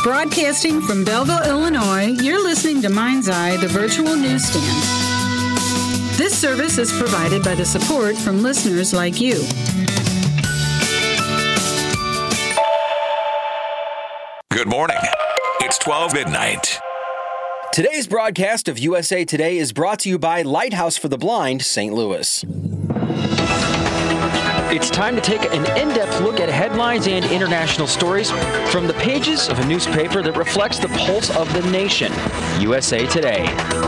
Broadcasting from Belleville, Illinois, you're listening to Mind's Eye, the virtual newsstand. This service is provided by the support from listeners like you. Good morning. It's 12 midnight. Today's broadcast of USA Today is brought to you by Lighthouse for the Blind, St. Louis. It's time to take an in-depth look at headlines and international stories from the pages of a newspaper that reflects the pulse of the nation, USA Today.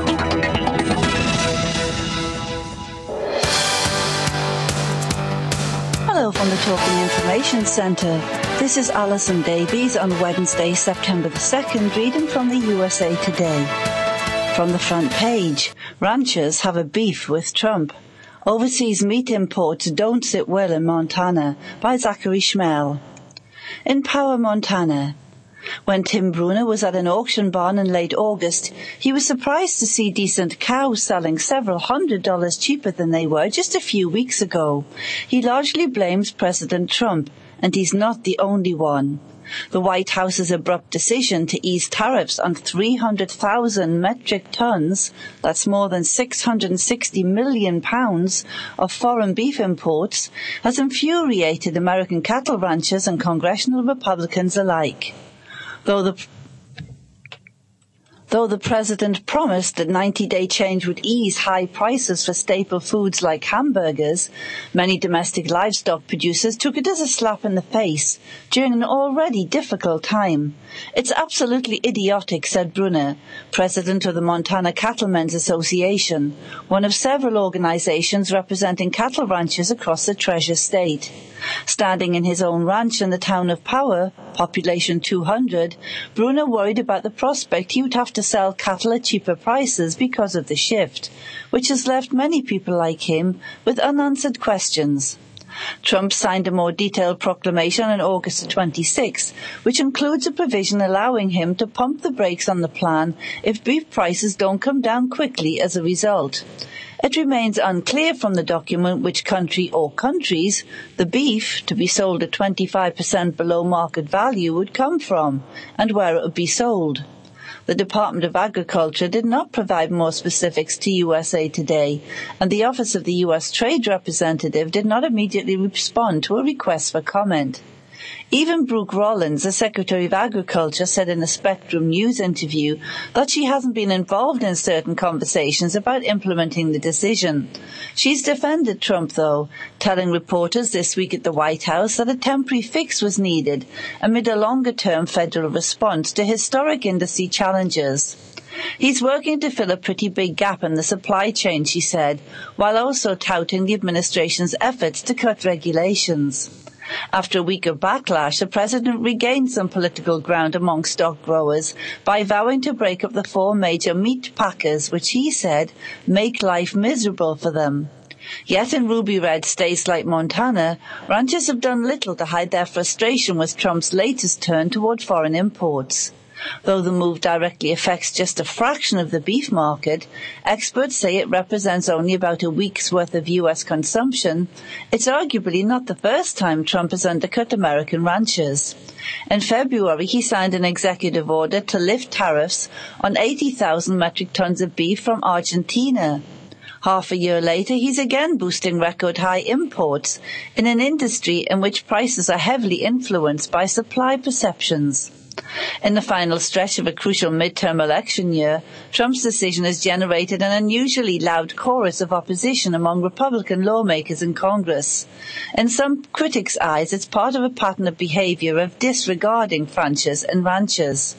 Hello from the Talking Information Centre. This is Alison Davies on Wednesday, September the 2nd, reading from the USA Today. From the front page, ranchers have a beef with Trump. Overseas meat imports don't sit well in Montana, by Zachary Schmel. In Power, Montana. When Tim Bruner was at an auction barn in late August, he was surprised to see decent cows selling several $100s cheaper than they were just a few weeks ago. He largely blames President Trump, and he's not the only one. The White House's abrupt decision to ease tariffs on 300,000 metric tons, that's more than 660 million pounds, of foreign beef imports, has infuriated American cattle ranchers and congressional Republicans alike. Though the president promised that 90-day change would ease high prices for staple foods like hamburgers, many domestic livestock producers took it as a slap in the face during an already difficult time. It's absolutely idiotic, said Bruner, president of the Montana Cattlemen's Association, one of several organizations representing cattle ranchers across the Treasure State. Standing in his own ranch in the town of Power, population 200, Bruner worried about the prospect he would have to sell cattle at cheaper prices because of the shift, which has left many people like him with unanswered questions. Trump signed a more detailed proclamation on August 26, which includes a provision allowing him to pump the brakes on the plan if beef prices don't come down quickly as a result. It remains unclear from the document which country or countries the beef, to be sold at 25% below market value, would come from and where it would be sold. The Department of Agriculture did not provide more specifics to USA Today, and the Office of the U.S. Trade Representative did not immediately respond to a request for comment. Even Brooke Rollins, the Secretary of Agriculture, said in a Spectrum News interview that she hasn't been involved in certain conversations about implementing the decision. She's defended Trump, though, telling reporters this week at the White House that a temporary fix was needed amid a longer-term federal response to historic industry challenges. He's working to fill a pretty big gap in the supply chain, she said, while also touting the administration's efforts to cut regulations. After a week of backlash, the president regained some political ground among stock growers by vowing to break up the four major meat packers, which he said make life miserable for them. Yet in ruby red states like Montana, ranchers have done little to hide their frustration with Trump's latest turn toward foreign imports. Though the move directly affects just a fraction of the beef market, experts say it represents only about a week's worth of U.S. consumption. It's arguably not the first time Trump has undercut American ranchers. In February, he signed an executive order to lift tariffs on 80,000 metric tons of beef from Argentina. Half a year later, he's again boosting record-high imports in an industry in which prices are heavily influenced by supply perceptions. In the final stretch of a crucial midterm election year, Trump's decision has generated an unusually loud chorus of opposition among Republican lawmakers in Congress. In some critics' eyes, it's part of a pattern of behavior of disregarding ranchers and ranchers.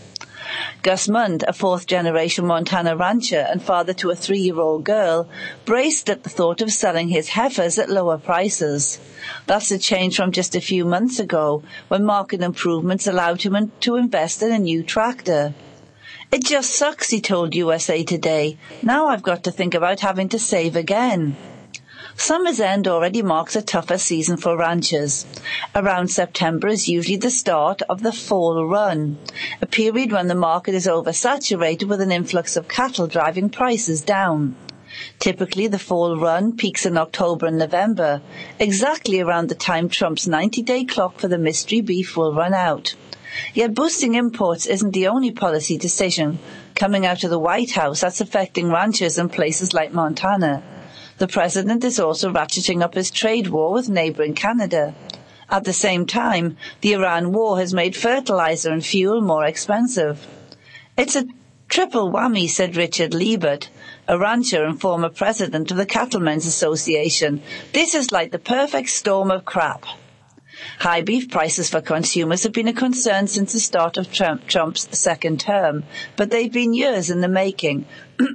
Gus Mund, a fourth-generation Montana rancher and father to a 3-year-old girl, braced at the thought of selling his heifers at lower prices. That's a change from just a few months ago, when market improvements allowed him to invest in a new tractor. It just sucks, he told USA Today. Now I've got to think about having to save again. Summer's end already marks a tougher season for ranchers. Around September is usually the start of the fall run, a period when the market is oversaturated with an influx of cattle driving prices down. Typically, the fall run peaks in October and November, exactly around the time Trump's 90-day clock for the mystery beef will run out. Yet boosting imports isn't the only policy decision coming out of the White House that's affecting ranchers in places like Montana. The president is also ratcheting up his trade war with neighbouring Canada. At the same time, the Iran war has made fertilizer and fuel more expensive. It's a triple whammy, said Richard Liebert, a rancher and former president of the Cattlemen's Association. This is like the perfect storm of crap. High beef prices for consumers have been a concern since the start of Trump's second term, but they've been years in the making.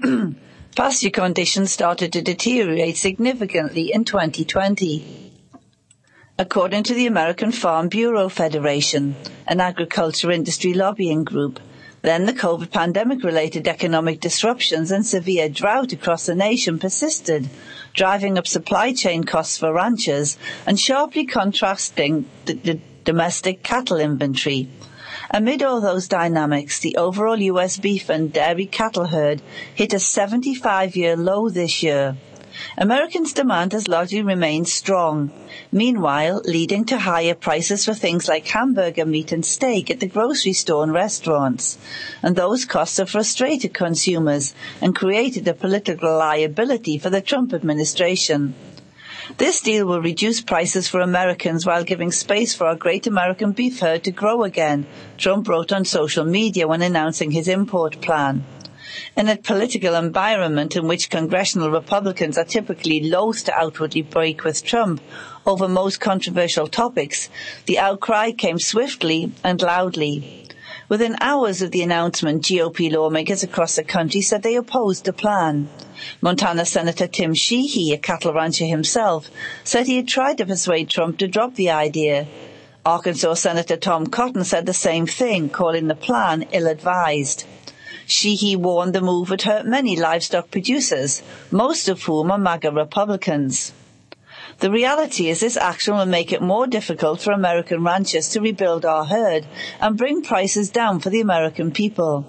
Pasture conditions started to deteriorate significantly in 2020. According to the American Farm Bureau Federation, an agriculture industry lobbying group, then the COVID pandemic-related economic disruptions and severe drought across the nation persisted, driving up supply chain costs for ranchers and sharply contrasting the domestic cattle inventory. Amid all those dynamics, the overall U.S. beef and dairy cattle herd hit a 75-year low this year. Americans' demand has largely remained strong, meanwhile leading to higher prices for things like hamburger meat and steak at the grocery store and restaurants. And those costs have frustrated consumers and created a political liability for the Trump administration. This deal will reduce prices for Americans while giving space for our great American beef herd to grow again, Trump wrote on social media when announcing his import plan. In a political environment in which congressional Republicans are typically loath to outwardly break with Trump over most controversial topics, the outcry came swiftly and loudly. Within hours of the announcement, GOP lawmakers across the country said they opposed the plan. Montana Senator Tim Sheehy, a cattle rancher himself, said he had tried to persuade Trump to drop the idea. Arkansas Senator Tom Cotton said the same thing, calling the plan ill-advised. Sheehy warned the move would hurt many livestock producers, most of whom are MAGA Republicans. The reality is this action will make it more difficult for American ranchers to rebuild our herd and bring prices down for the American people.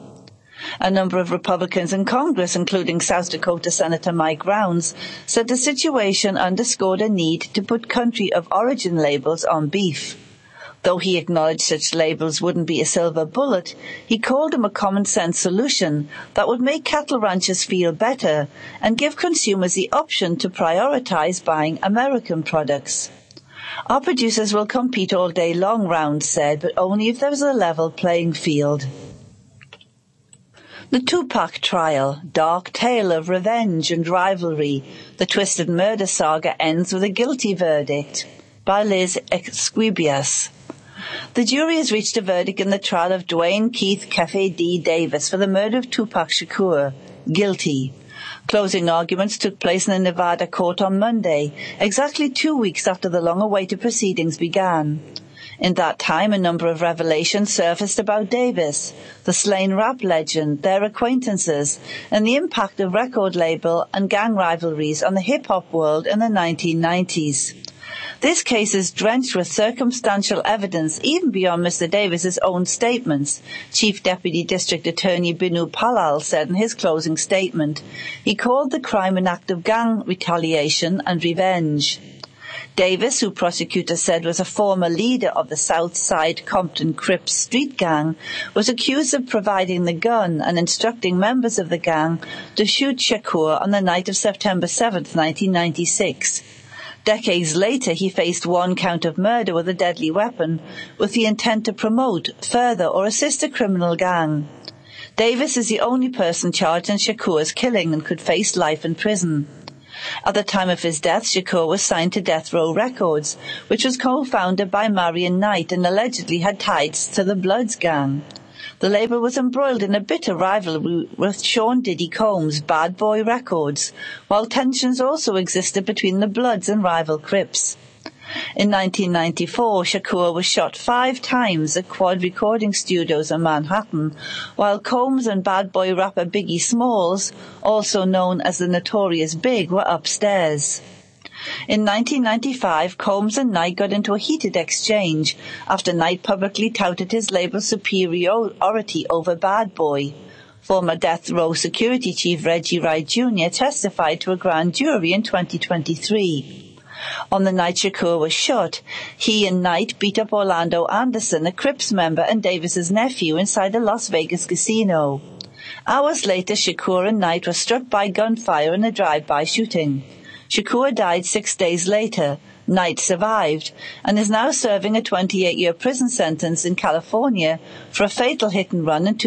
A number of Republicans in Congress, including South Dakota Senator Mike Rounds, said the situation underscored a need to put country of origin labels on beef. Though he acknowledged such labels wouldn't be a silver bullet, he called them a common-sense solution that would make cattle ranchers feel better and give consumers the option to prioritize buying American products. Our producers will compete all day long, Rounds said, but only if there is a level playing field. The Tupac trial, dark tale of revenge and rivalry, the twisted murder saga ends with a guilty verdict. By Liz Esquibias. The jury has reached a verdict in the trial of Dwayne Keith Kefe D. Davis for the murder of Tupac Shakur, guilty. Closing arguments took place in a Nevada court on Monday, exactly 2 weeks after the long-awaited proceedings began. In that time, a number of revelations surfaced about Davis, the slain rap legend, their acquaintances, and the impact of record label and gang rivalries on the hip-hop world in the 1990s. This case is drenched with circumstantial evidence even beyond Mr. Davis's own statements, Chief Deputy District Attorney Binu Palal said in his closing statement. He called the crime an act of gang retaliation and revenge. Davis, who prosecutors said was a former leader of the South Side Compton Crips street gang, was accused of providing the gun and instructing members of the gang to shoot Shakur on the night of September 7, 1996. Decades later, he faced one count of murder with a deadly weapon with the intent to promote, further, or assist a criminal gang. Davis is the only person charged in Shakur's killing and could face life in prison. At the time of his death, Shakur was signed to Death Row Records, which was co-founded by Marion Knight and allegedly had ties to the Bloods gang. The label was embroiled in a bitter rivalry with Sean Diddy Combs' Bad Boy Records, while tensions also existed between the Bloods and rival Crips. In 1994, Shakur was shot 5 times at Quad Recording Studios in Manhattan, while Combs and Bad Boy rapper Biggie Smalls, also known as the Notorious Big, were upstairs. In 1995, Combs and Knight got into a heated exchange after Knight publicly touted his label's superiority over Bad Boy. Former Death Row Security Chief Reggie Wright Jr. testified to a grand jury in 2023. On the night Shakur was shot, he and Knight beat up Orlando Anderson, a Crips member and Davis's nephew, inside a Las Vegas casino. Hours later, Shakur and Knight were struck by gunfire in a drive-by shooting. Shakur died 6 days later. Knight survived and is now serving a 28-year prison sentence in California for a fatal hit-and-run in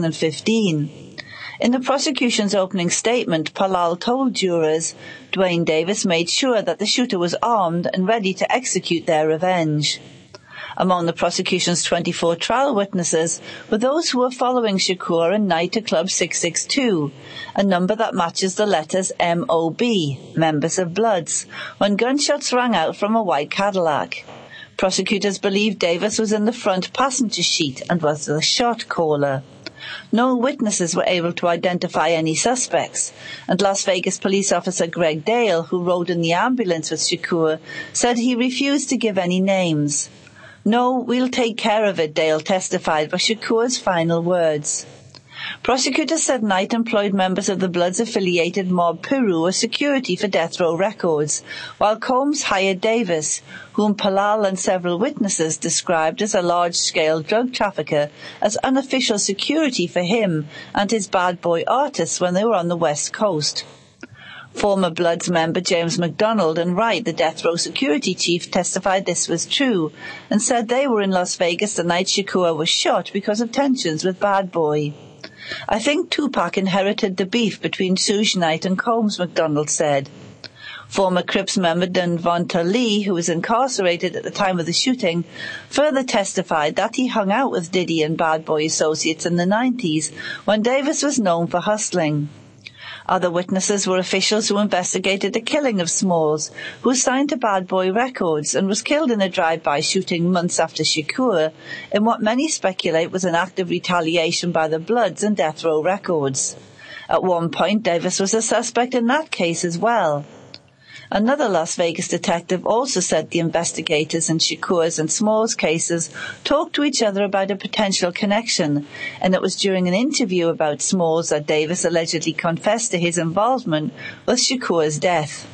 2015. In the prosecution's opening statement, Palal told jurors Dwayne Davis made sure that the shooter was armed and ready to execute their revenge. Among the prosecution's 24 trial witnesses were those who were following Shakur and Knight to Club 662, a number that matches the letters M.O.B., Members of Bloods, when gunshots rang out from a white Cadillac. Prosecutors believe Davis was in the front passenger seat and was the shot caller. No witnesses were able to identify any suspects, and Las Vegas police officer Greg Dale, who rode in the ambulance with Shakur, said he refused to give any names. "No, we'll take care of it," Dale testified, were Shakur's final words. Prosecutors said Knight employed members of the Bloods-affiliated mob Piru as security for Death Row Records, while Combs hired Davis, whom Palal and several witnesses described as a large-scale drug trafficker, as unofficial security for him and his bad boy artists when they were on the West Coast. Former Bloods member James McDonald and Wright, the Death Row security chief, testified this was true and said they were in Las Vegas the night Shakur was shot because of tensions with Bad Boy. "I think Tupac inherited the beef between Suge Knight and Combs," McDonald said. Former Crips member Devonta Lee, who was incarcerated at the time of the shooting, further testified that he hung out with Diddy and Bad Boy associates in the 90s when Davis was known for hustling. Other witnesses were officials who investigated the killing of Smalls, who signed to Bad Boy Records and was killed in a drive-by shooting months after Shakur, in what many speculate was an act of retaliation by the Bloods and Death Row Records. At one point, Davis was a suspect in that case as well. Another Las Vegas detective also said the investigators in Shakur's and Smalls' cases talked to each other about a potential connection, and it was during an interview about Smalls that Davis allegedly confessed to his involvement with Shakur's death.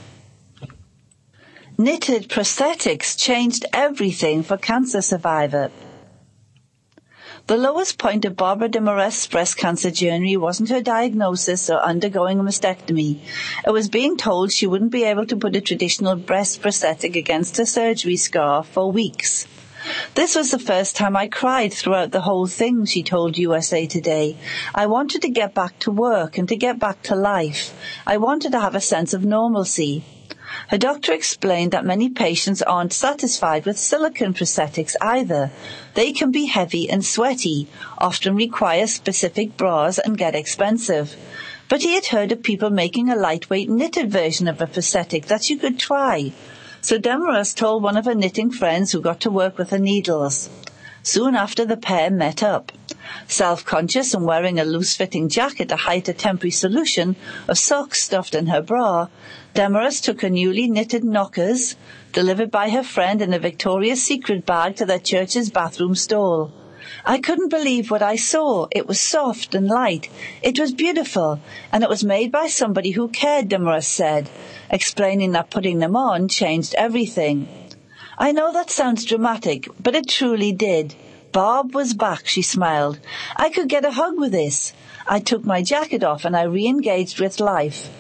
Knitted prosthetics changed everything for cancer survivor. The lowest point of Barbara Demarest's breast cancer journey wasn't her diagnosis or undergoing a mastectomy. It was being told she wouldn't be able to put a traditional breast prosthetic against her surgery scar for weeks. "This was the first time I cried throughout the whole thing," she told USA Today. "I wanted to get back to work and to get back to life. I wanted to have a sense of normalcy." Her doctor explained that many patients aren't satisfied with silicone prosthetics either. They can be heavy and sweaty, often require specific bras and get expensive. But he had heard of people making a lightweight knitted version of a prosthetic that you could try. So Demarest told one of her knitting friends who got to work with her needles. Soon after, the pair met up. Self-conscious and wearing a loose-fitting jacket to hide a temporary solution of socks stuffed in her bra, Demarest took her newly knitted knockers, delivered by her friend in a Victoria's Secret bag, to their church's bathroom stall. "I couldn't believe what I saw. It was soft and light. It was beautiful, and it was made by somebody who cared," Demarest said, explaining that putting them on changed everything. "I know that sounds dramatic, but it truly did. Barb was back," she smiled. "I could get a hug with this. I took my jacket off and I re-engaged with life."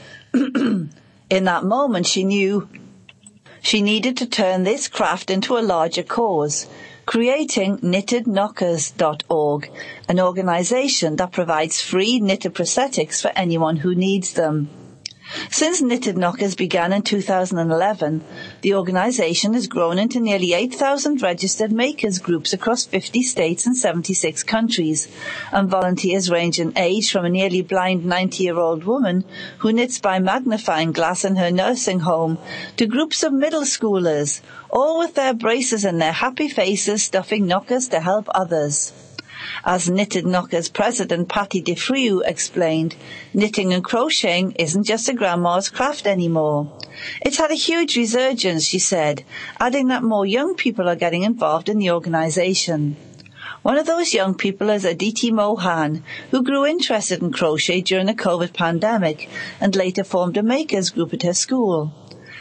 In that moment, she knew she needed to turn this craft into a larger cause, creating KnittedKnockers.org, an organization that provides free knitted prosthetics for anyone who needs them. Since Knitted Knockers began in 2011, the organization has grown into nearly 8,000 registered makers groups across 50 states and 76 countries, and volunteers range in age from a nearly blind 90-year-old woman who knits by magnifying glass in her nursing home to groups of middle schoolers, all with their braces and their happy faces stuffing knockers to help others. As Knitted Knockers president Patty DeFriou explained, knitting and crocheting isn't just a grandma's craft anymore. It's had a huge resurgence, she said, adding that more young people are getting involved in the organization. One of those young people is Aditi Mohan, who grew interested in crochet during the COVID pandemic and later formed a makers group at her school.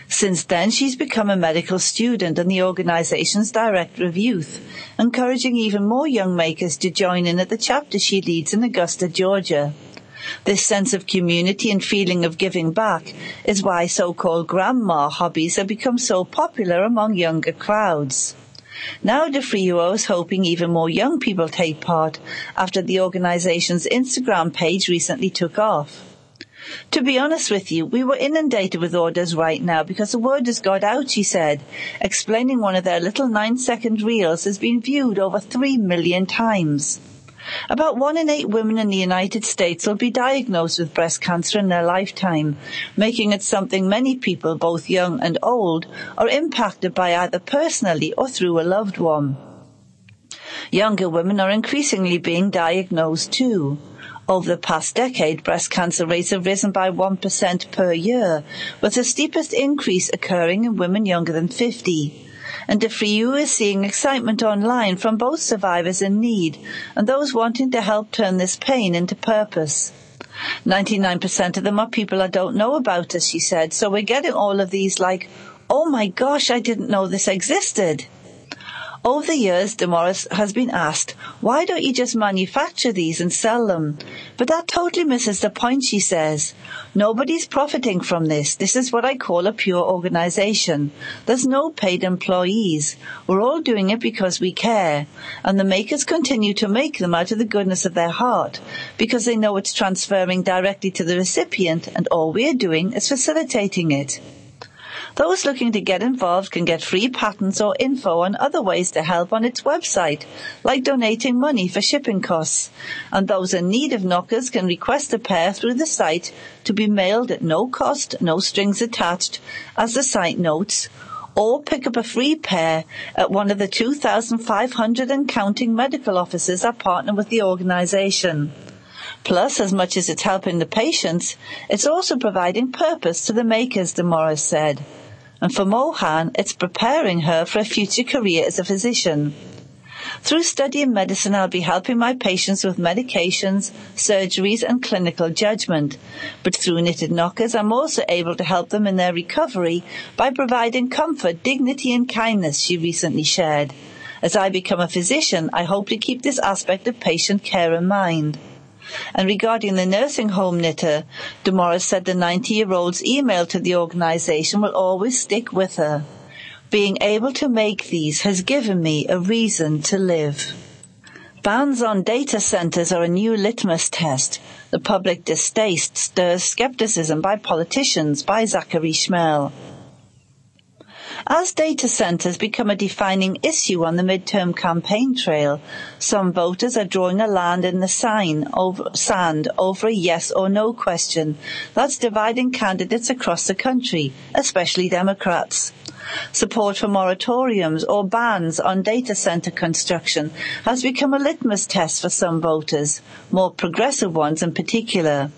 Since then, she's become a medical student and the organization's director of youth, encouraging even more young makers to join in at the chapter she leads in Augusta, Georgia. This sense of community and feeling of giving back is why so-called grandma hobbies have become so popular among younger crowds. Now DeFriuo is hoping even more young people take part after the organization's Instagram page recently took off. To be honest with you, we were inundated with orders right now because the word has got out, she said, explaining one of their little 9-second reels has been viewed over 3 million times. About 1 in 8 women in the United States will be diagnosed with breast cancer in their lifetime, making it something many people, both young and old, are impacted by either personally or through a loved one. Younger women are increasingly being diagnosed too. Over the past decade, breast cancer rates have risen by 1% per year, with the steepest increase occurring in women younger than 50. And DeFriuo is seeing excitement online from both survivors in need and those wanting to help turn this pain into purpose. 99% of them are people I don't know about, as she said, so we're getting all of these like, oh my gosh, I didn't know this existed. Over the years, Damaris has been asked, why don't you just manufacture these and sell them? But that totally misses the point, she says. Nobody's profiting from this. This is what I call a pure organization. There's no paid employees. We're all doing it because we care. And the makers continue to make them out of the goodness of their heart, because they know it's transferring directly to the recipient, and all we're doing is facilitating it. Those looking to get involved can get free patterns or info on other ways to help on its website, like donating money for shipping costs. And those in need of knockers can request a pair through the site to be mailed at no cost, no strings attached, as the site notes, or pick up a free pair at one of the 2,500 and counting medical offices that partner with the organization. Plus, as much as it's helping the patients, it's also providing purpose to the makers, Damaris said. And for Mohan, it's preparing her for a future career as a physician. Through studying medicine, I'll be helping my patients with medications, surgeries, and clinical judgment. But through Knitted Knockers, I'm also able to help them in their recovery by providing comfort, dignity, and kindness, she recently shared. As I become a physician, I hope to keep this aspect of patient care in mind. And regarding the nursing home knitter, Damaris said the 90-year-old's email to the organization will always stick with her. Being able to make these has given me a reason to live. Bans on data centers are a new litmus test. The public distaste stirs skepticism by politicians, by Zachary Schmel. As data centers become a defining issue on the midterm campaign trail, some voters are drawing a line in the sand over a yes or no question that's dividing candidates across the country, especially Democrats. Support for moratoriums or bans on data center construction has become a litmus test for some voters, more progressive ones in particular.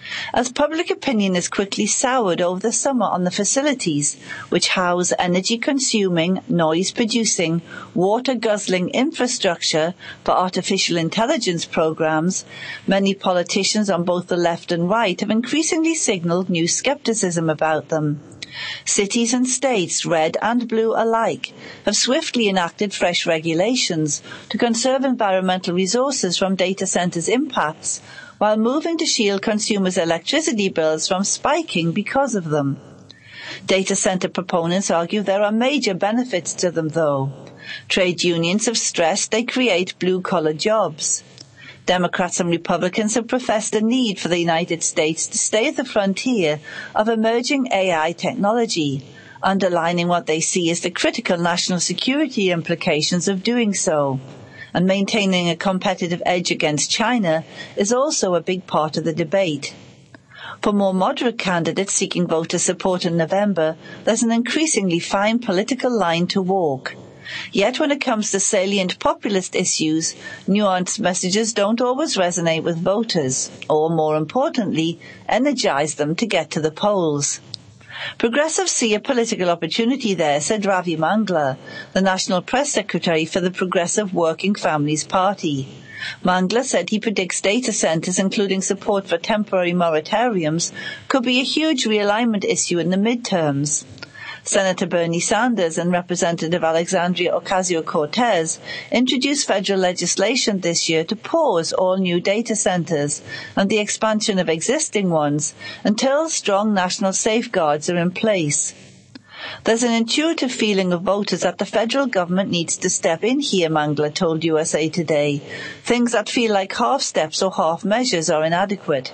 As public opinion is quickly soured over the summer on the facilities, which house energy-consuming, noise-producing, water-guzzling infrastructure for artificial intelligence programs, many politicians on both the left and right have increasingly signaled new skepticism about them. Cities and states, red and blue alike, have swiftly enacted fresh regulations to conserve environmental resources from data centers' impacts, while moving to shield consumers' electricity bills from spiking because of them. Data center proponents argue there are major benefits to them, though. Trade unions have stressed they create blue-collar jobs. Democrats and Republicans have professed a need for the United States to stay at the frontier of emerging AI technology, underlining what they see as the critical national security implications of doing so. And maintaining a competitive edge against China is also a big part of the debate. For more moderate candidates seeking voter support in November, there's an increasingly fine political line to walk. Yet when it comes to salient populist issues, nuanced messages don't always resonate with voters, or more importantly, energize them to get to the polls. Progressives see a political opportunity there, said Ravi Mangla, the National Press Secretary for the Progressive Working Families Party. Mangla said he predicts data centers, including support for temporary moratoriums, could be a huge realignment issue in the midterms. Senator Bernie Sanders and Representative Alexandria Ocasio-Cortez introduced federal legislation this year to pause all new data centers and the expansion of existing ones until strong national safeguards are in place. There's an intuitive feeling of voters that the federal government needs to step in here, Mangler told USA Today. Things that feel like half steps or half measures are inadequate.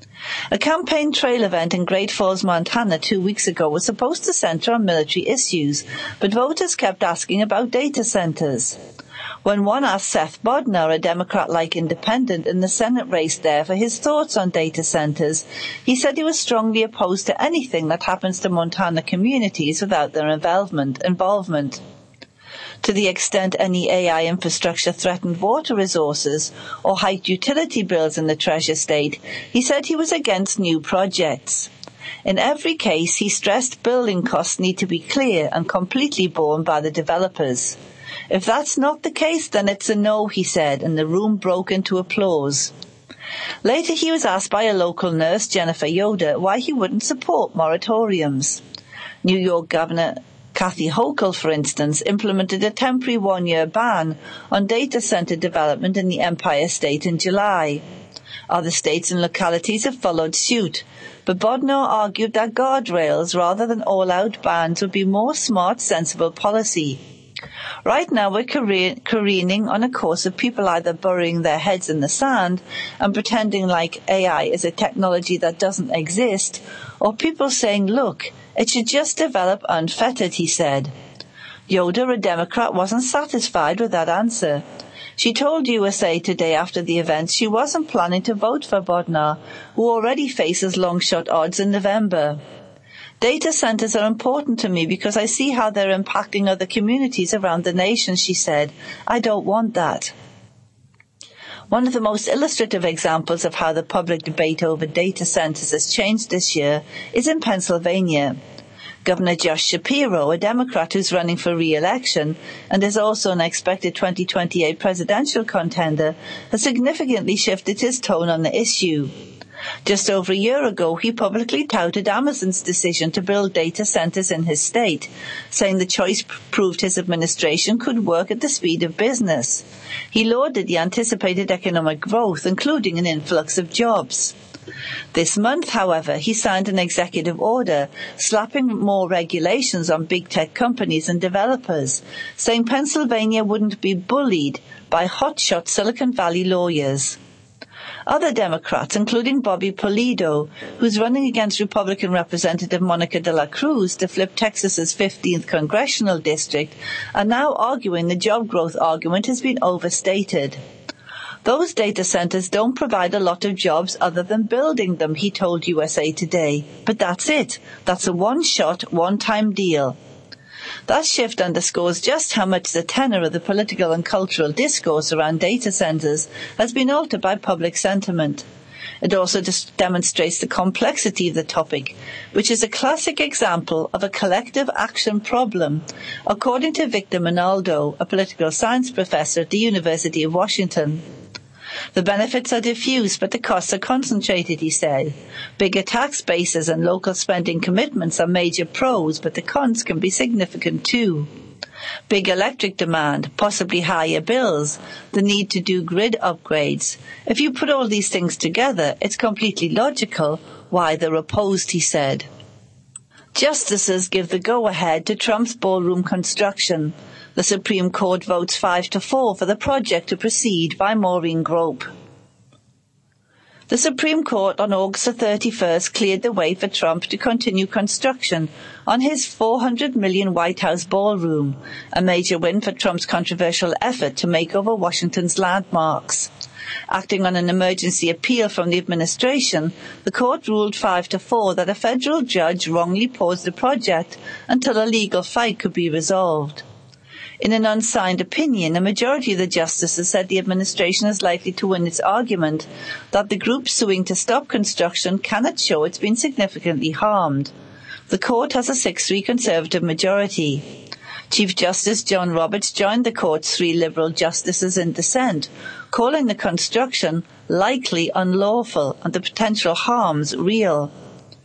A campaign trail event in Great Falls, Montana 2 weeks ago was supposed to center on military issues, but voters kept asking about data centers. When one asked Seth Bodnar, a Democrat-like independent in the Senate race there, for his thoughts on data centers, he said he was strongly opposed to anything that happens to Montana communities without their involvement. To the extent any AI infrastructure threatened water resources or hiked utility bills in the Treasure State, he said he was against new projects. In every case, he stressed building costs need to be clear and completely borne by the developers. If that's not the case, then it's a no, he said, and the room broke into applause. Later, he was asked by a local nurse, Jennifer Yoder, why he wouldn't support moratoriums. New York Governor Kathy Hochul, for instance, implemented a temporary one-year ban on data center development in the Empire State in July. Other states and localities have followed suit, but Bodnar argued that guardrails rather than all-out bans would be more smart, sensible policy. Right now we're careening on a course of people either burying their heads in the sand and pretending like AI is a technology that doesn't exist, or people saying, look, it should just develop unfettered, he said. Yoder, a Democrat, wasn't satisfied with that answer. She told USA Today after the event she wasn't planning to vote for Bodnar, who already faces long-shot odds in November. Data centers are important to me because I see how they're impacting other communities around the nation, she said. I don't want that. One of the most illustrative examples of how the public debate over data centers has changed this year is in Pennsylvania. Governor Josh Shapiro, a Democrat who's running for re-election and is also an expected 2028 presidential contender, has significantly shifted his tone on the issue. Just over a year ago, he publicly touted Amazon's decision to build data centers in his state, saying the choice proved his administration could work at the speed of business. He lauded the anticipated economic growth, including an influx of jobs. This month, however, he signed an executive order slapping more regulations on big tech companies and developers, saying Pennsylvania wouldn't be bullied by hotshot Silicon Valley lawyers. Other Democrats, including Bobby Pulido, who's running against Republican Representative Monica de la Cruz to flip Texas's 15th congressional district, are now arguing the job growth argument has been overstated. Those data centers don't provide a lot of jobs other than building them, he told USA Today. But that's it. That's a one-shot, one-time deal. That shift underscores just how much the tenor of the political and cultural discourse around data centers has been altered by public sentiment. It also demonstrates the complexity of the topic, which is a classic example of a collective action problem, according to Victor Monaldo, a political science professor at the University of Washington. The benefits are diffuse, but the costs are concentrated, he said. Bigger tax bases and local spending commitments are major pros, but the cons can be significant too. Big electric demand, possibly higher bills, the need to do grid upgrades. If you put all these things together, it's completely logical why they're opposed, he said. Justices give the go-ahead to Trump's ballroom construction. The Supreme Court votes 5-4 for the project to proceed by Maureen Grope. The Supreme Court on August 31st cleared the way for Trump to continue construction on his $400 million White House ballroom, a major win for Trump's controversial effort to make over Washington's landmarks. Acting on an emergency appeal from the administration, the court ruled 5-4 that a federal judge wrongly paused the project until a legal fight could be resolved. In an unsigned opinion, a majority of the justices said the administration is likely to win its argument that the group suing to stop construction cannot show it's been significantly harmed. The court has a 6-3 conservative majority. Chief Justice John Roberts joined the court's 3 liberal justices in dissent, calling the construction likely unlawful and the potential harms real.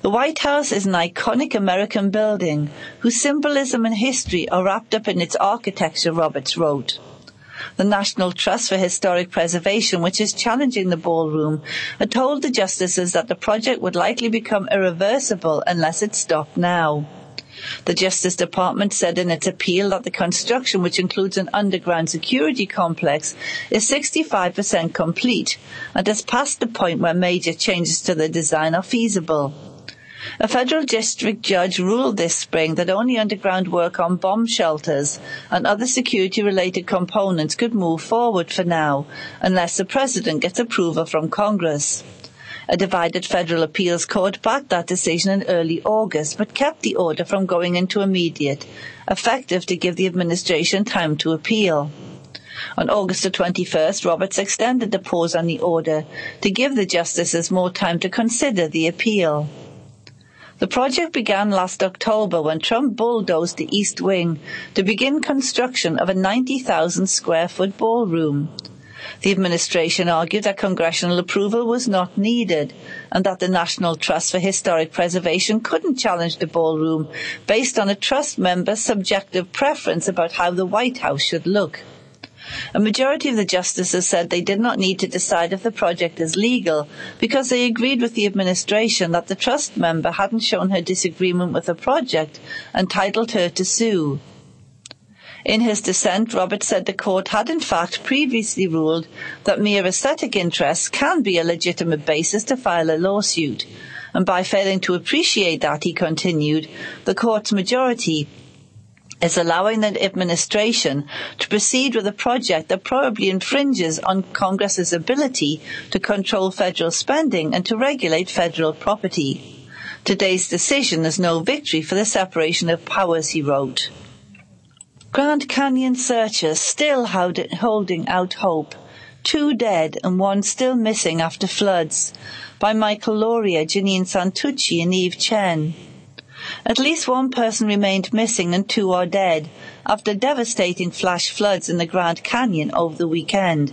The White House is an iconic American building whose symbolism and history are wrapped up in its architecture, Roberts wrote. The National Trust for Historic Preservation, which is challenging the ballroom, had told the justices that the project would likely become irreversible unless it stopped now. The Justice Department said in its appeal that the construction, which includes an underground security complex, is 65% complete and has passed the point where major changes to the design are feasible. A federal district judge ruled this spring that only underground work on bomb shelters and other security-related components could move forward for now, unless the president gets approval from Congress. A divided federal appeals court backed that decision in early August, but kept the order from going into immediate effective to give the administration time to appeal. On August the 21st, Roberts extended the pause on the order to give the justices more time to consider the appeal. The project began last October when Trump bulldozed the East Wing to begin construction of a 90,000-square-foot ballroom. The administration argued that congressional approval was not needed and that the National Trust for Historic Preservation couldn't challenge the ballroom based on a trust member's subjective preference about how the White House should look. A majority of the justices said they did not need to decide if the project is legal because they agreed with the administration that the trust member hadn't shown her disagreement with the project, entitled her to sue. In his dissent, Roberts said the court had in fact previously ruled that mere aesthetic interests can be a legitimate basis to file a lawsuit, and by failing to appreciate that, he continued, the court's majority is allowing the administration to proceed with a project that probably infringes on Congress's ability to control federal spending and to regulate federal property. Today's decision is no victory for the separation of powers, he wrote. Grand Canyon searchers still holding out hope. 2 dead and 1 still missing after floods. By Michael Loria, Janine Santucci and Eve Chen. At least 1 person remained missing and 2 are dead after devastating flash floods in the Grand Canyon over the weekend.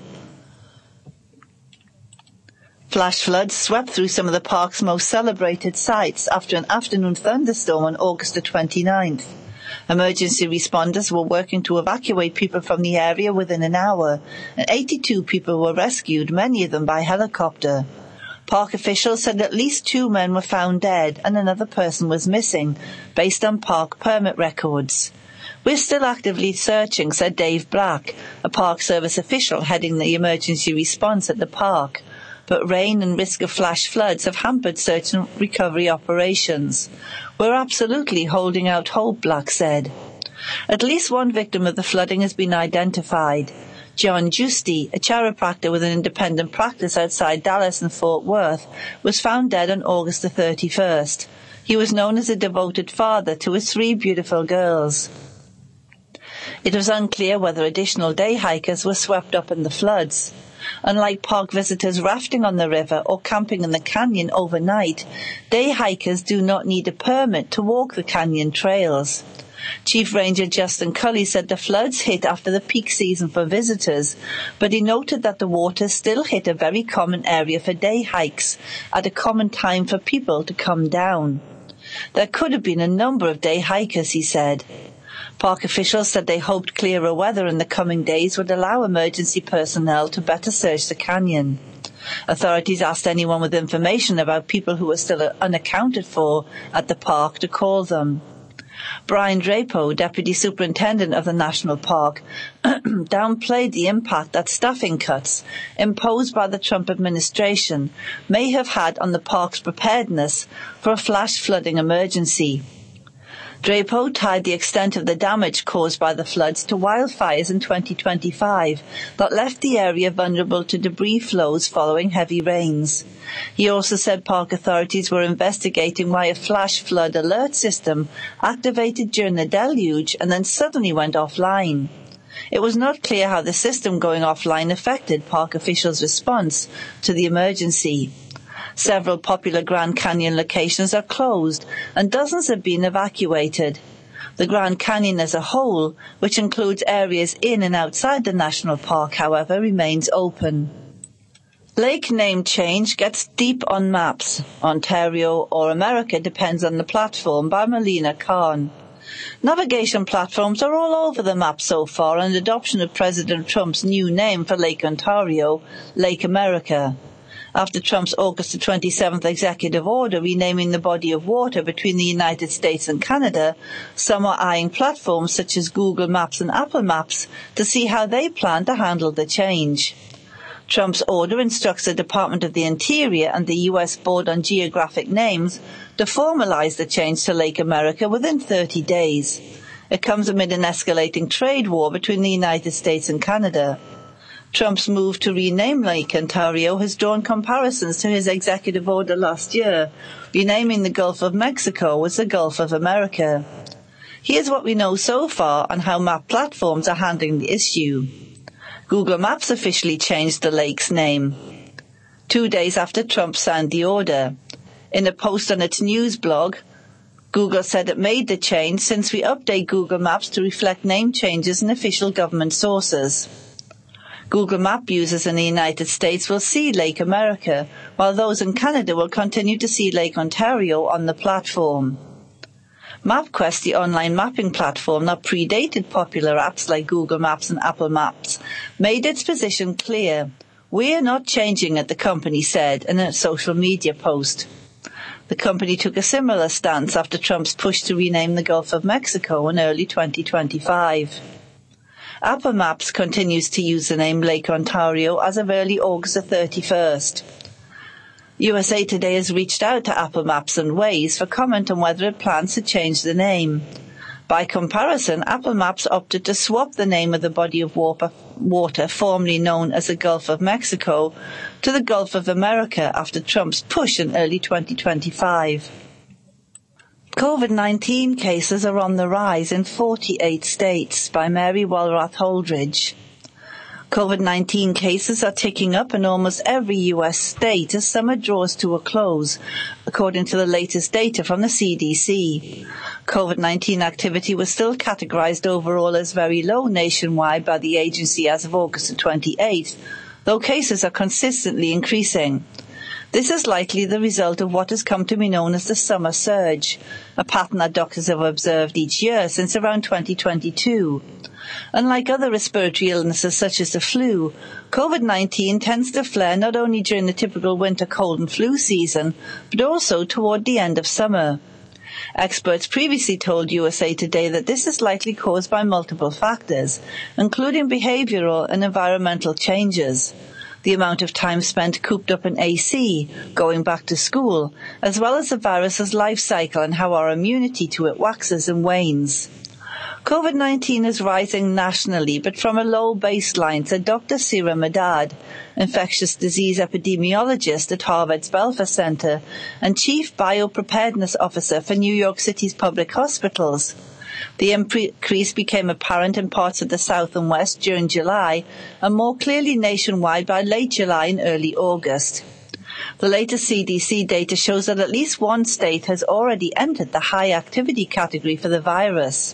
Flash floods swept through some of the park's most celebrated sites after an afternoon thunderstorm on August the 29th. Emergency responders were working to evacuate people from the area within an hour, and 82 people were rescued, many of them by helicopter. Park officials said at least 2 men were found dead and another person was missing, based on park permit records. We're still actively searching, said Dave Black, a Park Service official heading the emergency response at the park. But rain and risk of flash floods have hampered search and recovery operations. We're absolutely holding out hope, Black said. At least 1 victim of the flooding has been identified. John Giusti, a chiropractor with an independent practice outside Dallas and Fort Worth, was found dead on August the 31st. He was known as a devoted father to his 3 beautiful girls. It was unclear whether additional day hikers were swept up in the floods. Unlike park visitors rafting on the river or camping in the canyon overnight, day hikers do not need a permit to walk the canyon trails. Chief Ranger Justin Cully said the floods hit after the peak season for visitors, but he noted that the water still hit a very common area for day hikes at a common time for people to come down. There could have been a number of day hikers, he said. Park officials said they hoped clearer weather in the coming days would allow emergency personnel to better search the canyon. Authorities asked anyone with information about people who were still unaccounted for at the park to call them. Brian Drapo, Deputy Superintendent of the National Park, downplayed the impact that staffing cuts imposed by the Trump administration may have had on the park's preparedness for a flash flooding emergency. Drapo tied the extent of the damage caused by the floods to wildfires in 2025 that left the area vulnerable to debris flows following heavy rains. He also said park authorities were investigating why a flash flood alert system activated during the deluge and then suddenly went offline. It was not clear how the system going offline affected park officials' response to the emergency. Several popular Grand Canyon locations are closed and dozens have been evacuated. The Grand Canyon as a whole, which includes areas in and outside the national park, however, remains open. Lake name change gets deep on maps. Ontario or America depends on the platform, by Melina Khan. Navigation platforms are all over the map so far, and adoption of President Trump's new name for Lake Ontario, Lake America. After Trump's August 27th executive order renaming the body of water between the United States and Canada, some are eyeing platforms such as Google Maps and Apple Maps to see how they plan to handle the change. Trump's order instructs the Department of the Interior and the U.S. Board on Geographic Names to formalize the change to Lake America within 30 days. It comes amid an escalating trade war between the United States and Canada. Trump's move to rename Lake Ontario has drawn comparisons to his executive order last year, renaming the Gulf of Mexico as the Gulf of America. Here's what we know so far on how map platforms are handling the issue. Google Maps officially changed the lake's name 2 days after Trump signed the order. In a post on its news blog, Google said it made the change since we update Google Maps to reflect name changes in official government sources. Google Map users in the United States will see Lake America, while those in Canada will continue to see Lake Ontario on the platform. MapQuest, the online mapping platform that predated popular apps like Google Maps and Apple Maps, made its position clear. "We're not changing it," the company said in a social media post. The company took a similar stance after Trump's push to rename the Gulf of Mexico in early 2025. Apple Maps continues to use the name Lake Ontario as of early August 31st. USA Today has reached out to Apple Maps and Waze for comment on whether it plans to change the name. By comparison, Apple Maps opted to swap the name of the body of water formerly known as the Gulf of Mexico to the Gulf of America after Trump's push in early 2025. COVID-19 cases are on the rise in 48 states, by Mary Walrath Holdridge. COVID-19 cases are ticking up in almost every U.S. state as summer draws to a close, according to the latest data from the CDC. COVID-19 activity was still categorized overall as very low nationwide by the agency as of August 28th, though cases are consistently increasing. This is likely the result of what has come to be known as the summer surge, a pattern that doctors have observed each year since around 2022. Unlike other respiratory illnesses such as the flu, COVID-19 tends to flare not only during the typical winter cold and flu season, but also toward the end of summer. Experts previously told USA Today that this is likely caused by multiple factors, including behavioral and environmental changes. The amount of time spent cooped up in AC, going back to school, as well as the virus's life cycle and how our immunity to it waxes and wanes. COVID-19 is rising nationally, but from a low baseline, said Dr. Sira Medad, infectious disease epidemiologist at Harvard's Belfer Center and chief biopreparedness officer for New York City's public hospitals. The increase became apparent in parts of the South and West during July and more clearly nationwide by late July and early August. The latest CDC data shows that at least one state has already entered the high activity category for the virus.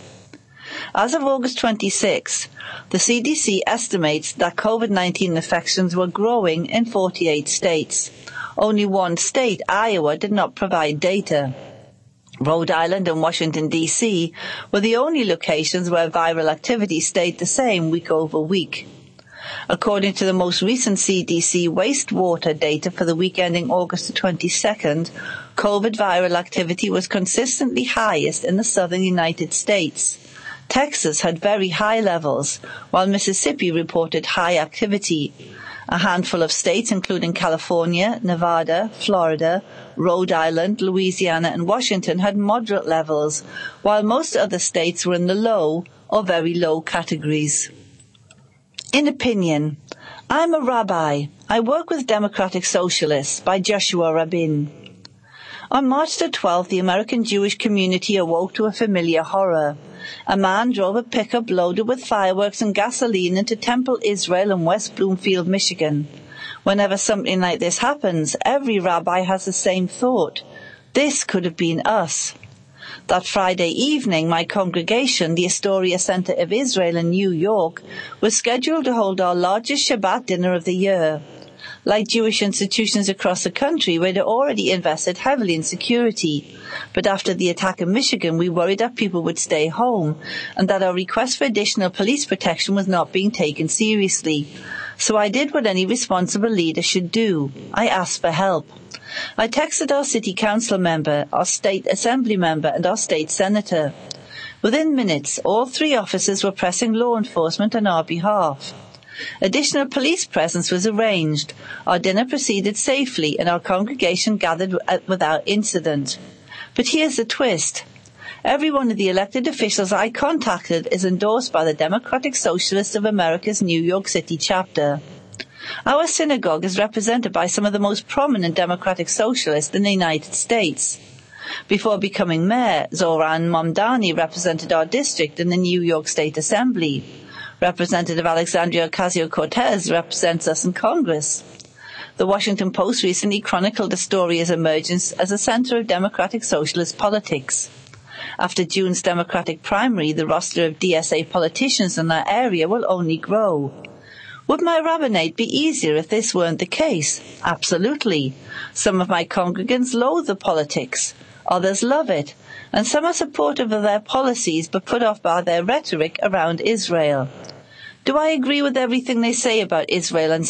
As of August 26, the CDC estimates that COVID-19 infections were growing in 48 states. Only one state, Iowa, did not provide data. Rhode Island and Washington, D.C. were the only locations where viral activity stayed the same week over week. According to the most recent CDC wastewater data for the week ending August 22nd, COVID viral activity was consistently highest in the southern United States. Texas had very high levels, while Mississippi reported high activity. A handful of states, including California, Nevada, Florida, Rhode Island, Louisiana, and Washington, had moderate levels, while most other states were in the low or very low categories. In opinion, I'm a rabbi. I work with Democratic Socialists, by Joshua Rabin. On March the 12th, the American Jewish community awoke to a familiar horror. A man drove a pickup loaded with fireworks and gasoline into Temple Israel in West Bloomfield, Michigan. Whenever something like this happens, every rabbi has the same thought. This could have been us. That Friday evening, my congregation, the Astoria Center of Israel in New York, was scheduled to hold our largest Shabbat dinner of the year. Like Jewish institutions across the country, we'd already invested heavily in security. But after the attack in Michigan, we worried that people would stay home and that our request for additional police protection was not being taken seriously. So I did what any responsible leader should do. I asked for help. I texted our city council member, our state assembly member, and our state senator. Within minutes, all three officers were pressing law enforcement on our behalf. Additional police presence was arranged. Our dinner proceeded safely and our congregation gathered without incident. But here's the twist. Every one of the elected officials I contacted is endorsed by the Democratic Socialists of America's New York City chapter. Our synagogue is represented by some of the most prominent Democratic Socialists in the United States. Before becoming mayor, Zoran Mamdani represented our district in the New York State Assembly. Representative Alexandria Ocasio-Cortez represents us in Congress. The Washington Post recently chronicled the story's emergence as a center of Democratic Socialist politics. After June's Democratic primary, the roster of DSA politicians in that area will only grow. Would my rabbinate be easier if this weren't the case? Absolutely. Some of my congregants loathe the politics. Others love it. And some are supportive of their policies but put off by their rhetoric around Israel. Do I agree with everything they say about Israel and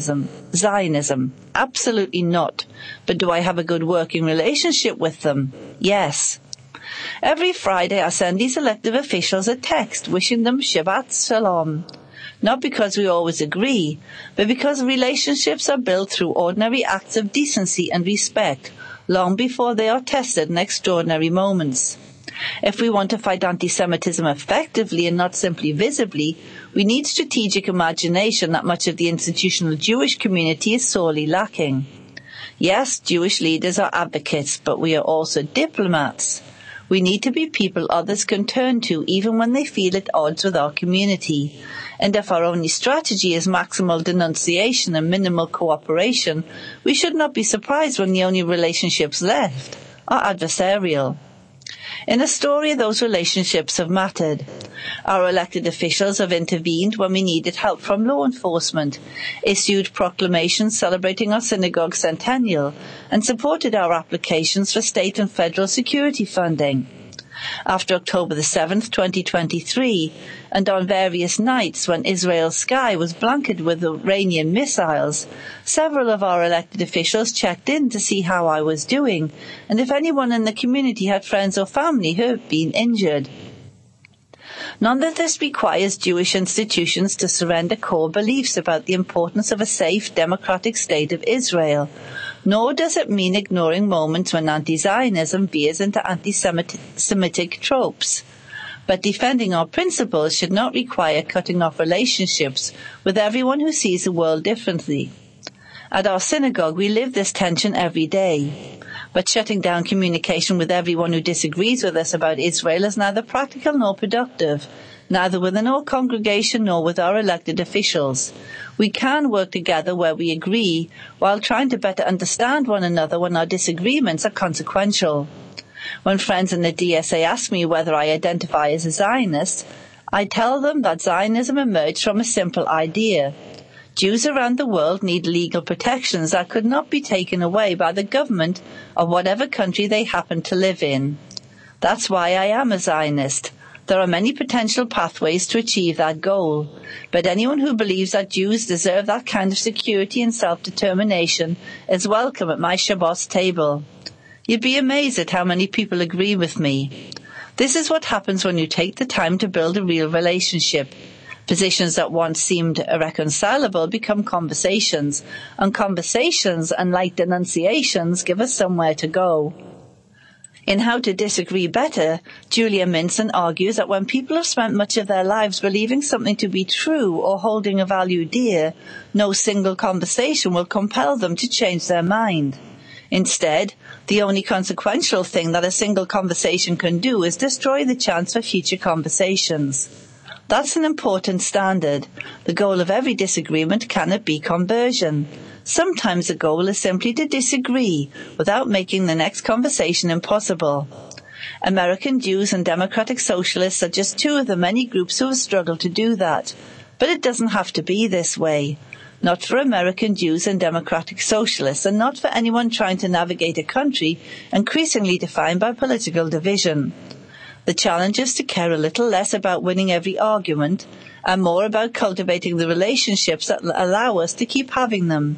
Zionism? Absolutely not. But do I have a good working relationship with them? Yes. Every Friday I send these elected officials a text wishing them Shabbat Shalom. Not because we always agree, but because relationships are built through ordinary acts of decency and respect, long before they are tested in extraordinary moments. If we want to fight anti-Semitism effectively and not simply visibly, we need strategic imagination that much of the institutional Jewish community is sorely lacking. Yes, Jewish leaders are advocates, but we are also diplomats. We need to be people others can turn to even when they feel at odds with our community. And if our only strategy is maximal denunciation and minimal cooperation, we should not be surprised when the only relationships left are adversarial. In Astoria, those relationships have mattered. Our elected officials have intervened when we needed help from law enforcement, issued proclamations celebrating our synagogue centennial, and supported our applications for state and federal security funding. After October the 7th, 2023, and on various nights when Israel's sky was blanketed with Iranian missiles, several of our elected officials checked in to see how I was doing, and if anyone in the community had friends or family who had been injured. None of this requires Jewish institutions to surrender core beliefs about the importance of a safe, democratic state of Israel, nor does it mean ignoring moments when anti-Zionism veers into anti-Semitic tropes. But defending our principles should not require cutting off relationships with everyone who sees the world differently. At our synagogue, we live this tension every day. But shutting down communication with everyone who disagrees with us about Israel is neither practical nor productive, neither within our congregation nor with our elected officials. We can work together where we agree, while trying to better understand one another when our disagreements are consequential. When friends in the DSA ask me whether I identify as a Zionist, I tell them that Zionism emerged from a simple idea. Jews around the world need legal protections that could not be taken away by the government of whatever country they happen to live in. That's why I am a Zionist. There are many potential pathways to achieve that goal, but anyone who believes that Jews deserve that kind of security and self-determination is welcome at my Shabbos table. You'd be amazed at how many people agree with me. This is what happens when you take the time to build a real relationship. Positions that once seemed irreconcilable become conversations, and conversations, unlike denunciations, give us somewhere to go. In How to Disagree Better, Julia Minson argues that when people have spent much of their lives believing something to be true or holding a value dear, no single conversation will compel them to change their mind. Instead, the only consequential thing that a single conversation can do is destroy the chance for future conversations. That's an important standard. The goal of every disagreement cannot be conversion. Sometimes the goal is simply to disagree without making the next conversation impossible. American Jews and Democratic Socialists are just two of the many groups who have struggled to do that. But it doesn't have to be this way. not for American Jews and democratic socialists, and not for anyone trying to navigate a country increasingly defined by political division. The challenge is to care a little less about winning every argument and more about cultivating the relationships that allow us to keep having them.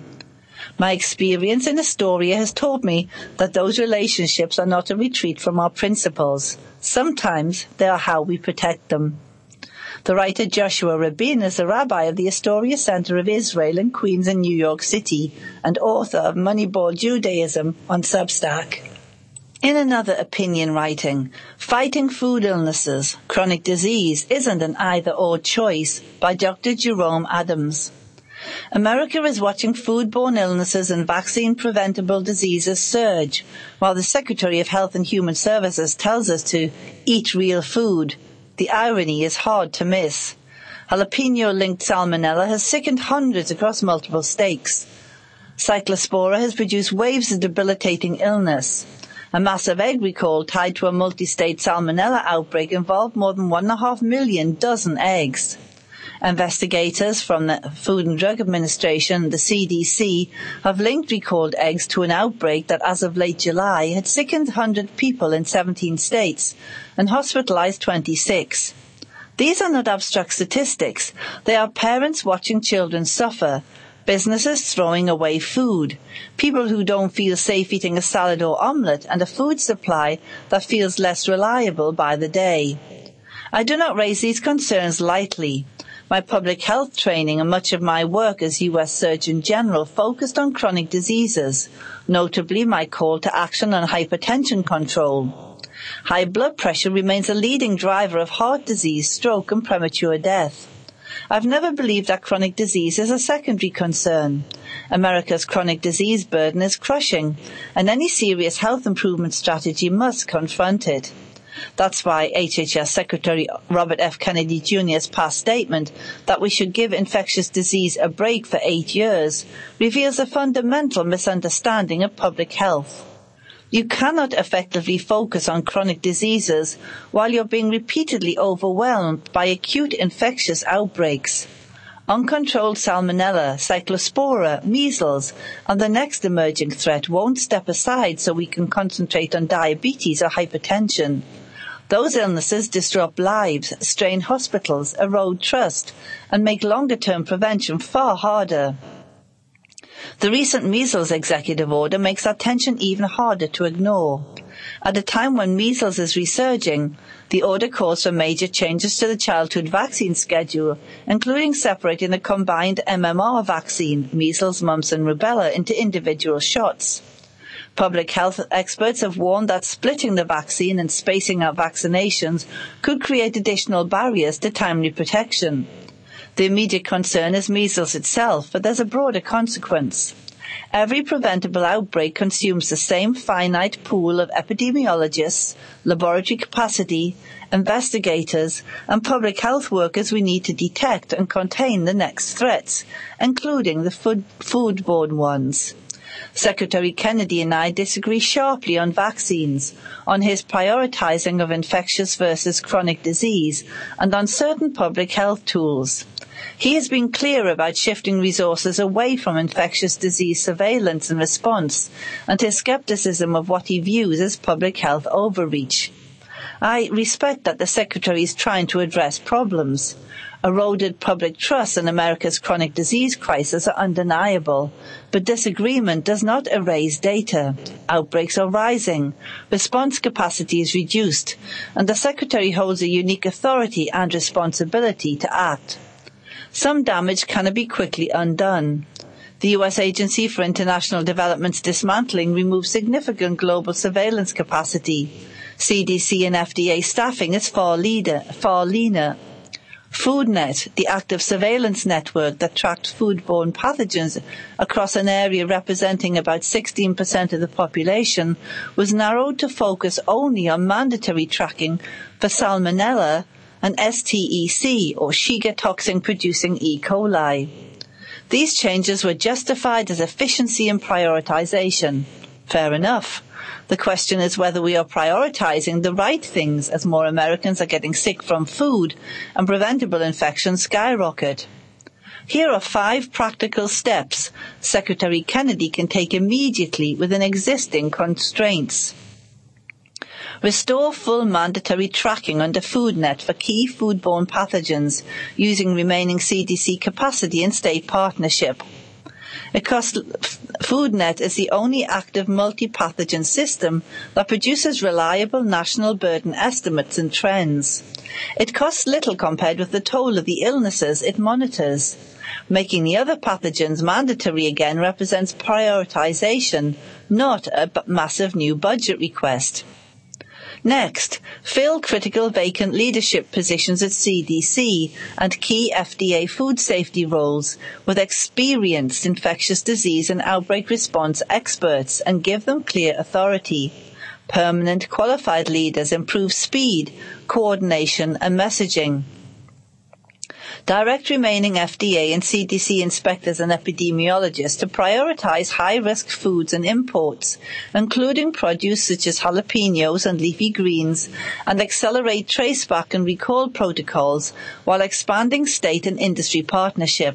My experience in Astoria has taught me that those relationships are not a retreat from our principles. Sometimes they are how we protect them. The writer Joshua Rabin is the rabbi of the Astoria Center of Israel in Queens and New York City and author of Moneyball Judaism on Substack. In another opinion writing, Fighting Food Illnesses, Chronic Disease Isn't an Either-Or Choice by Dr. Jerome Adams. America is watching foodborne illnesses and vaccine-preventable diseases surge, while the Secretary of Health and Human Services tells us to eat real food. The irony is hard to miss. Jalapeno-linked salmonella has sickened hundreds across multiple states. Cyclospora has produced waves of debilitating illness. A massive egg recall tied to a multi-state salmonella outbreak involved more than 1.5 million dozen eggs. Investigators from the Food and Drug Administration, the CDC, have linked recalled eggs to an outbreak that as of late July had sickened 100 people in 17 states and hospitalized 26. These are not abstract statistics. They are parents watching children suffer, businesses throwing away food, people who don't feel safe eating a salad or omelette, and a food supply that feels less reliable by the day. I do not raise these concerns lightly. My public health training and much of my work as U.S. Surgeon General focused on chronic diseases, notably my call to action on hypertension control. High blood pressure remains a leading driver of heart disease, stroke, and premature death. I've never believed that chronic disease is a secondary concern. America's chronic disease burden is crushing, and any serious health improvement strategy must confront it. That's why HHS Secretary Robert F. Kennedy Jr.'s past statement that we should give infectious disease a break for 8 years reveals a fundamental misunderstanding of public health. You cannot effectively focus on chronic diseases while you're being repeatedly overwhelmed by acute infectious outbreaks. Uncontrolled salmonella, cyclospora, measles, and the next emerging threat won't step aside so we can concentrate on diabetes or hypertension. Those illnesses disrupt lives, strain hospitals, erode trust, and make longer-term prevention far harder. The recent measles executive order makes that tension even harder to ignore. At a time when measles is resurging, the order calls for major changes to the childhood vaccine schedule, including separating the combined MMR vaccine, measles, mumps, and rubella, into individual shots. Public health experts have warned that splitting the vaccine and spacing out vaccinations could create additional barriers to timely protection. The immediate concern is measles itself, but there's a broader consequence. Every preventable outbreak consumes the same finite pool of epidemiologists, laboratory capacity, investigators, and public health workers we need to detect and contain the next threats, including the foodborne ones. Secretary Kennedy and I disagree sharply on vaccines, on his prioritizing of infectious versus chronic disease, and on certain public health tools. He has been clear about shifting resources away from infectious disease surveillance and response, and his skepticism of what he views as public health overreach. I respect that the Secretary is trying to address problems. Eroded public trust in America's chronic disease crisis are undeniable, but disagreement does not erase data. Outbreaks are rising, response capacity is reduced, and the Secretary holds a unique authority and responsibility to act. Some damage cannot be quickly undone. The U.S. Agency for International Development's dismantling removes significant global surveillance capacity. CDC and FDA staffing is far leaner. FoodNet, the active surveillance network that tracked foodborne pathogens across an area representing about 16% of the population, was narrowed to focus only on mandatory tracking for Salmonella and STEC, or Shiga toxin-producing E. coli. These changes were justified as efficiency and prioritization. Fair enough. The question is whether we are prioritizing the right things as more Americans are getting sick from food and preventable infections skyrocket. Here are 5 practical steps Secretary Kennedy can take immediately within existing constraints. Restore full mandatory tracking under FoodNet for key foodborne pathogens using remaining CDC capacity and state partnership. FoodNet is the only active multi-pathogen system that produces reliable national burden estimates and trends. It costs little compared with the toll of the illnesses it monitors. Making the other pathogens mandatory again represents prioritization, not a massive new budget request. Next, fill critical vacant leadership positions at CDC and key FDA food safety roles with experienced infectious disease and outbreak response experts and give them clear authority. Permanent qualified leaders improve speed, coordination and messaging. Direct remaining FDA and CDC inspectors and epidemiologists to prioritize high-risk foods and imports, including produce such as jalapenos and leafy greens, and accelerate traceback and recall protocols while expanding state and industry partnership.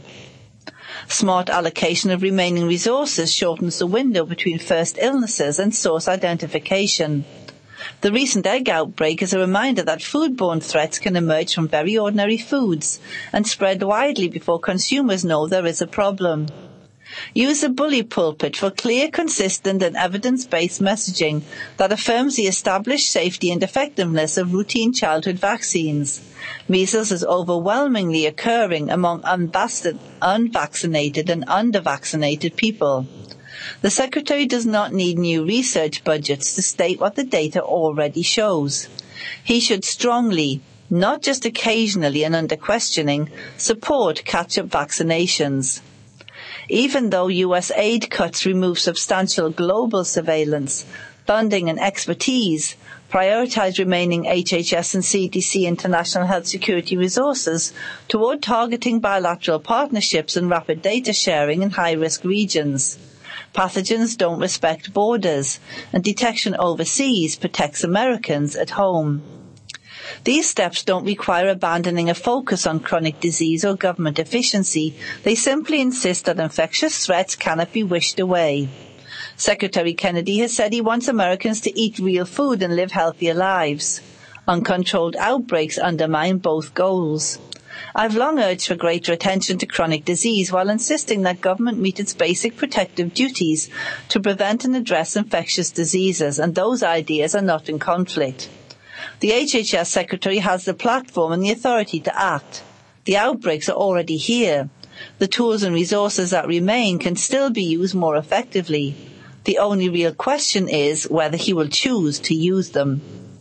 Smart allocation of remaining resources shortens the window between first illnesses and source identification. The recent egg outbreak is a reminder that foodborne threats can emerge from very ordinary foods and spread widely before consumers know there is a problem. Use the bully pulpit for clear, consistent and evidence-based messaging that affirms the established safety and effectiveness of routine childhood vaccines. Measles is overwhelmingly occurring among unvaccinated and undervaccinated people. The Secretary does not need new research budgets to state what the data already shows. He should strongly, not just occasionally and under questioning, support catch-up vaccinations. Even though U.S. aid cuts remove substantial global surveillance, funding and expertise, prioritize remaining HHS and CDC international health security resources toward targeting bilateral partnerships and rapid data sharing in high-risk regions. Pathogens don't respect borders, and detection overseas protects Americans at home. These steps don't require abandoning a focus on chronic disease or government efficiency. They simply insist that infectious threats cannot be wished away. Secretary Kennedy has said he wants Americans to eat real food and live healthier lives. Uncontrolled outbreaks undermine both goals. I've long urged for greater attention to chronic disease while insisting that government meet its basic protective duties to prevent and address infectious diseases, and those ideas are not in conflict. The HHS Secretary has the platform and the authority to act. The outbreaks are already here. The tools and resources that remain can still be used more effectively. The only real question is whether he will choose to use them.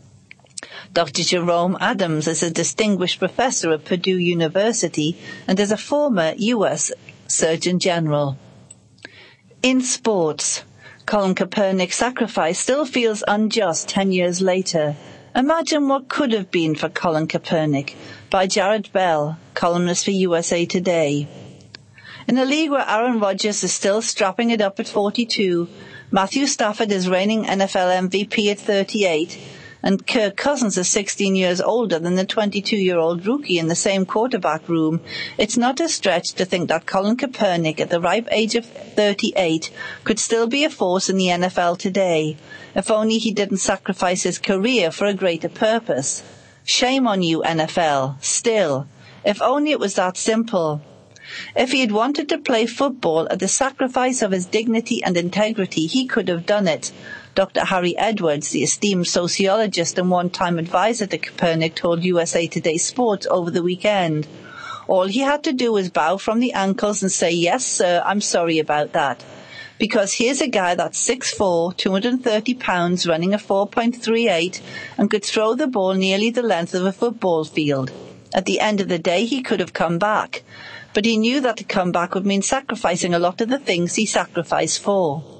Dr. Jerome Adams is a distinguished professor at Purdue University and is a former U.S. Surgeon General. In sports, Colin Kaepernick's sacrifice still feels unjust 10 years later. Imagine what could have been for Colin Kaepernick, by Jared Bell, columnist for USA Today. In a league where Aaron Rodgers is still strapping it up at 42, Matthew Stafford is reigning NFL MVP at 38, and Kirk Cousins is 16 years older than the 22-year-old rookie in the same quarterback room, it's not a stretch to think that Colin Kaepernick, at the ripe age of 38, could still be a force in the NFL today, if only he didn't sacrifice his career for a greater purpose. Shame on you, NFL, still. If only it was that simple. If he had wanted to play football at the sacrifice of his dignity and integrity, he could have done it. Dr. Harry Edwards, the esteemed sociologist and one-time advisor to Kaepernick, told USA Today Sports over the weekend. All he had to do was bow from the ankles and say, "Yes, sir, I'm sorry about that." Because here's a guy that's 6'4", 230 pounds, running a 4.38, and could throw the ball nearly the length of a football field. At the end of the day, he could have come back. But he knew that to come back would mean sacrificing a lot of the things he sacrificed for.